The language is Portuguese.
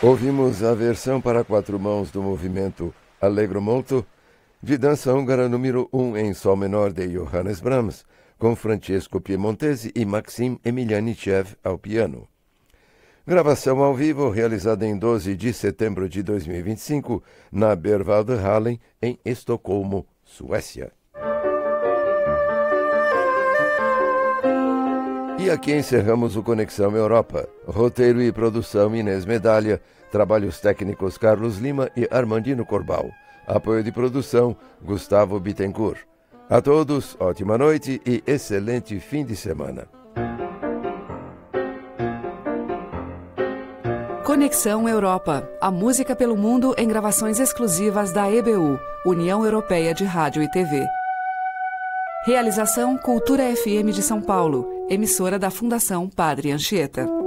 Ouvimos a versão para 4 mãos do movimento Allegro Molto, de dança húngara número 1 em sol menor de Johannes Brahms, com Francesco Piemontesi e Maxim Emelianitchev ao piano. Gravação ao vivo realizada em 12 de setembro de 2025 na Berwaldhallen, em Estocolmo, Suécia. E aqui encerramos o Conexão Europa. Roteiro e produção Inês Medalha, trabalhos técnicos Carlos Lima e Armandino Corbal. Apoio de produção Gustavo Bittencourt. A todos, ótima noite e excelente fim de semana. Conexão Europa, a música pelo mundo em gravações exclusivas da EBU, União Europeia de Rádio e TV. Realização Cultura FM de São Paulo, emissora da Fundação Padre Anchieta.